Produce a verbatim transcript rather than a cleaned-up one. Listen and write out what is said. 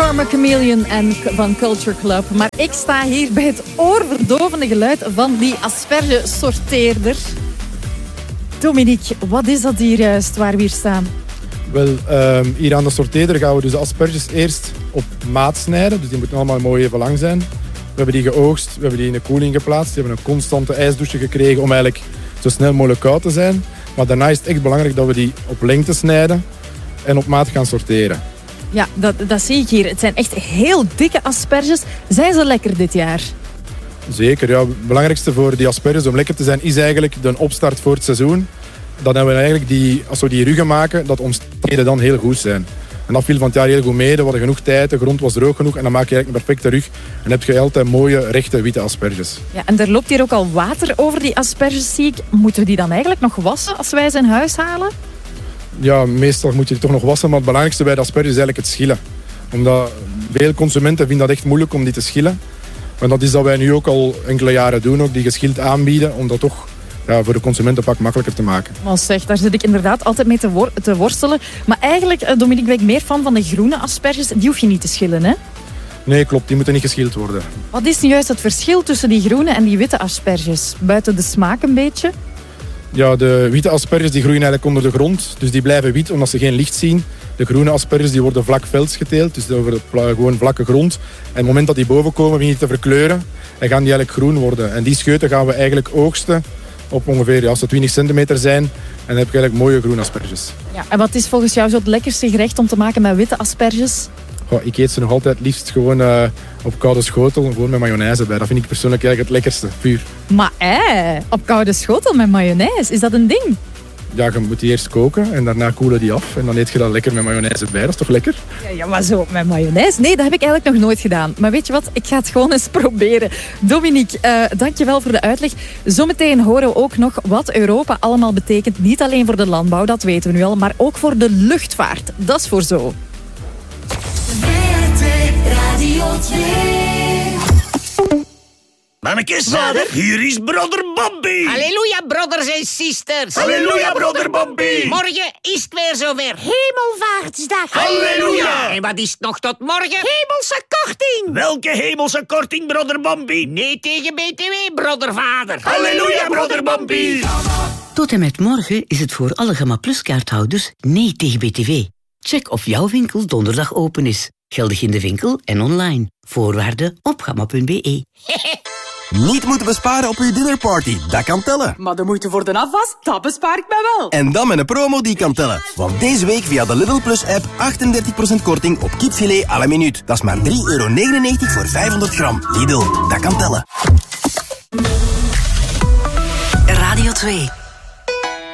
Karma Chameleon en van Culture Club. Maar ik sta hier bij het oorverdovende geluid van die aspergesorteerder. Dominique, wat is dat hier juist waar we hier staan? Wel, um, hier aan de sorteerder gaan we dus de asperges eerst op maat snijden. Dus die moeten allemaal mooi even lang zijn. We hebben die geoogst, we hebben die in de koeling geplaatst. Die hebben een constante ijsdouche gekregen om eigenlijk zo snel mogelijk koud te zijn. Maar daarna is het echt belangrijk dat we die op lengte snijden en op maat gaan sorteren. Ja, dat, dat zie ik hier. Het zijn echt heel dikke asperges. Zijn ze lekker dit jaar? Zeker, ja. Het belangrijkste voor die asperges om lekker te zijn is eigenlijk de opstart voor het seizoen. Dat hebben we eigenlijk die, als we die ruggen maken, dat omstandigheden dan heel goed zijn. En dat viel van het jaar heel goed mee. We hadden genoeg tijd, de grond was droog genoeg en dan maak je eigenlijk een perfecte rug. En dan heb je altijd mooie, rechte, witte asperges. Ja, en er loopt hier ook al water over die asperges, zie ik. Moeten we die dan eigenlijk nog wassen als wij ze in huis halen? Ja, meestal moet je die toch nog wassen, maar het belangrijkste bij de asperges is eigenlijk het schillen. Omdat veel consumenten vinden dat echt moeilijk om die te schillen. En dat is dat wij nu ook al enkele jaren doen, ook die geschild aanbieden, om dat toch ja, voor de consumentenpak makkelijker te maken. Maar zeg, daar zit ik inderdaad altijd mee te, wor- te worstelen. Maar eigenlijk, Dominique, ben ik meer fan van de groene asperges. Die hoef je niet te schillen, hè? Nee, klopt. Die moeten niet geschild worden. Wat is nu juist het verschil tussen die groene en die witte asperges? Buiten de smaak een beetje? Ja, de witte asperges die groeien eigenlijk onder de grond. Dus die blijven wit omdat ze geen licht zien. De groene asperges die worden vlak velds geteeld. Dus over gewoon vlakke grond. En op het moment dat die boven komen, beginnen die te verkleuren. En gaan die eigenlijk groen worden. En die scheuten gaan we eigenlijk oogsten op ongeveer, ja, als ze twintig centimeter zijn. En dan heb je eigenlijk mooie groene asperges. Ja, en wat is volgens jou zo het lekkerste gerecht om te maken met witte asperges? Oh, ik eet ze nog altijd liefst gewoon uh, op koude schotel, gewoon met mayonaise bij. Dat vind ik persoonlijk eigenlijk het lekkerste, puur. Maar eh, op koude schotel met mayonaise, is dat een ding? Ja, je moet die eerst koken en daarna koelen die af. En dan eet je dat lekker met mayonaise bij. Dat is toch lekker? Ja, ja, maar zo met mayonaise? Nee, dat heb ik eigenlijk nog nooit gedaan. Maar weet je wat? Ik ga het gewoon eens proberen. Dominique, uh, dankjewel voor de uitleg. Zometeen horen we ook nog wat Europa allemaal betekent. Niet alleen voor de landbouw, dat weten we nu al, maar ook voor de luchtvaart. Dat is voor zo. V R T Radio twee. Mannekes, vader, hier is broder Bobby. Halleluja, brothers en sisters. Halleluja, broder Bobby. Morgen is het weer zover. Hemelvaartsdag. Halleluja. En wat is het nog tot morgen? Hemelse korting. Welke hemelse korting, broder Bobby? Nee tegen B T W, broder vader. Halleluja, broder Bobby. Tot en met morgen is het voor alle Gamma Plus kaarthouders nee tegen B T W. Check of jouw winkel donderdag open is. Geldig in de winkel en online. Voorwaarden op gamma punt b e. Niet moeten besparen op uw dinnerparty, dat kan tellen. Maar de moeite voor de afwas, dat bespaar ik mij wel. En dan met een promo die kan tellen. Want deze week via de Lidl Plus app achtendertig procent korting op kipfilet à la minuut. Dat is maar drie euro negenennegentig voor vijfhonderd gram. Lidl, dat kan tellen. Radio twee.